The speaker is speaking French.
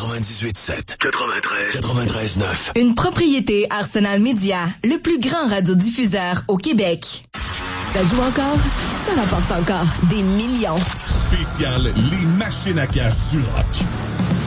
98.7. 93.9. Une propriété Arsenal Média, le plus grand radiodiffuseur au Québec. Ça joue encore? Ça rapporte encore des millions. Spécial, les machines à cash du rock.